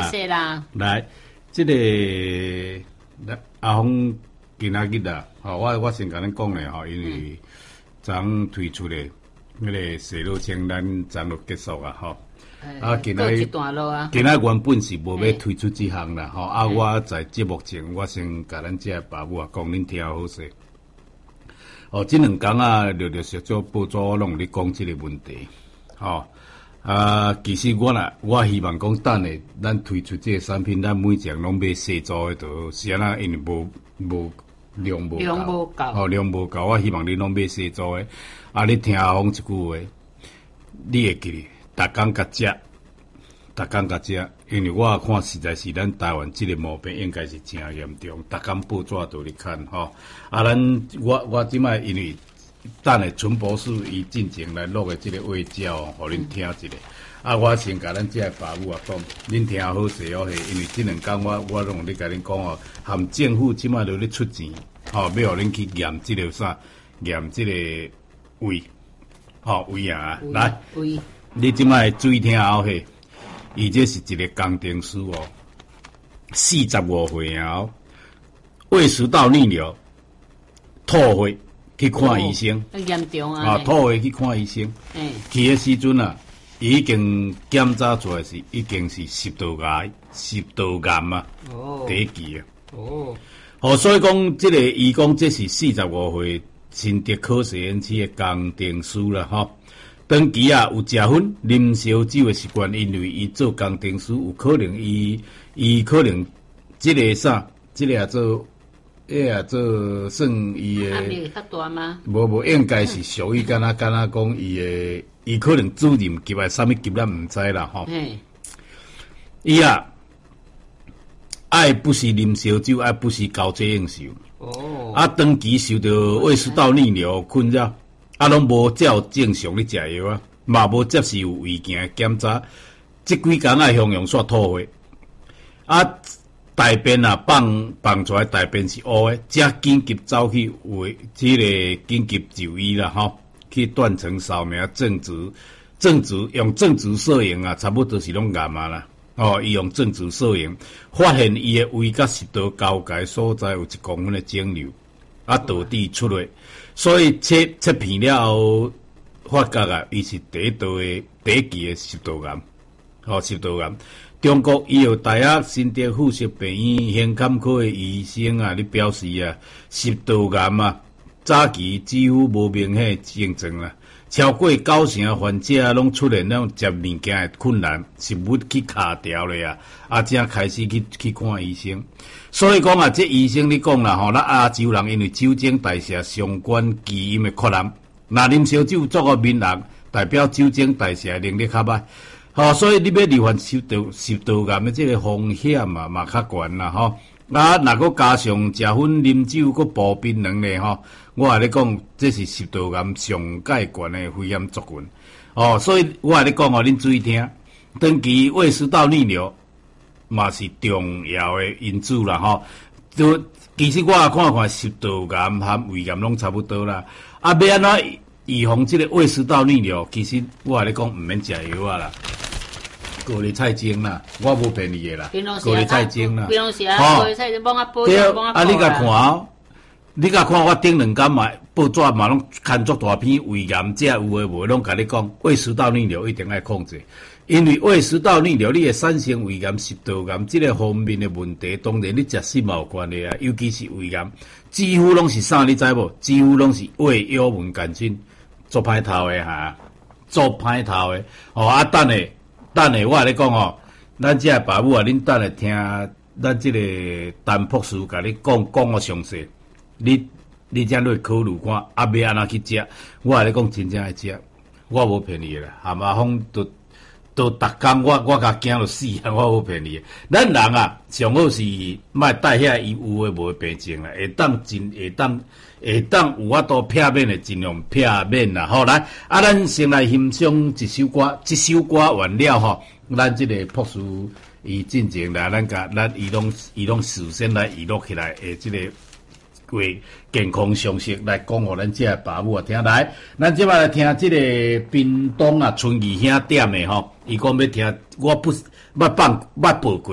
谢啦。 来，这个阿峰今仔日啊，我先甲恁讲咧吼，因为昨推出咧迄个西路清咱昨日结束啊吼。今仔一段路啊， 今仔原本是无要推出这项啦吼，我在节目前我先甲咱这爸母啊讲，恁听好势。这两天啊，陆陆续续报纸拢咧讲这个问题，其实我希望讲等下咱推出这个产品，咱每一项拢买细组的，就是安那，因为无量无够，量无够，我希望你拢买细组的。你听阿峰一句话，你会记哩，逐工甲食，因为我看实在是咱台湾这个毛病应该是真严重，逐工报纸都咧看吼。我即摆因为等下陈博士伊进前来录的这个话照，互恁听一下。我先甲咱这个爸母啊讲，恁听好势哦，因为这两天我拢咧甲恁讲哦，含政府即摆都咧出钱，要互恁去验这个验这个胃，胃啊，来，你即摆注意听好嘿。伊这是一个工程师哦，45岁啊，胃食道逆流，吐血去看医生， 严重啊！ 吐血去看医生，去的时阵啊，已经检查出来是已经是食道癌啊，第一期啊。所以讲这个伊讲这是45岁新竹科实验室的工程师啦，长期啊有食薰、啉烧酒的习惯，因为伊做工程师有可能伊可能这个也做算伊的。 压力较大吗？ 无，应该是属于敢若讲伊可能主任级啊，啥物级咱毋知啦吼。伊啊，爱不是啉烧酒，爱不是高剂应酬。长期受到胃食道逆流困扰。拢无照正常咧食药啊，嘛无接受胃镜检查，即几工啊向用煞吐血，大便啊放出来大便是乌的，才紧急走去这个紧急就医啦去断层扫描正直用正直摄影啊，差不多是拢癌啊啦。伊用正直摄影发现伊的胃甲食道交界所在有1公分的肿瘤，导致出血。所以切片了后，发觉啊，伊是第一期的食道癌，食道癌。中国医药大学新竹附属病院胸腔科的医生啊，咧表示啊，食道癌啊，早期几乎无明显症状啦，超过90%患者拢出现那种食物件的困难，食物去卡掉了啊，才开始去看医生。所以讲啊，这医生你讲啦咱亚洲人因为酒精代谢相关基因的缺陷，那啉烧酒作个面人，代表酒精代谢能力较歹，所以你要罹患食道癌的这个风险啊嘛较悬啦若搁加上食薰啉酒搁步槟榔咧我话你讲，这是食道癌上界悬的危险族群所以我话你讲恁注意听，长期胃食道逆流。嘛是重要的因子啦就其实我也看食道癌和胃癌拢差不多啦。要安怎预防这个胃食道逆流？其实我跟你讲，唔免食药啊啦，高丽菜精啦，我无骗你的啦，高丽菜精啦， 高丽菜精帮我煲对你甲看你甲看我顶2天嘛，报纸嘛拢刊足大篇胃癌这有诶无，拢甲你讲胃食道逆流一定要控制。因为胃食道逆流，你会产生胃癌、食道癌这个方面的问题，当然你食食嘛有关系啊，尤其是胃癌，几乎拢是啥你知无？几乎拢是胃幽门杆菌做歹头的做歹头的等下我跟你讲咱这爸母恁等下听咱这个陈博士甲你讲个详细，你才落考虑看要安怎去食。我跟你讲真正爱食，我无骗你啦，阿峰都逐工我甲惊到死啊！我无骗你，咱人啊上好是莫带遐伊有诶无病症啦，会当有法度避免诶，尽量避免啦。来咱先来欣赏一首歌，这首歌完了咱这个博士伊进前来，咱伊拢事先来预录起来诶，这个为健康常识来讲互咱这爸母听来，咱即摆来听这个屏东春义兄点的伊讲要听，我不捌报过。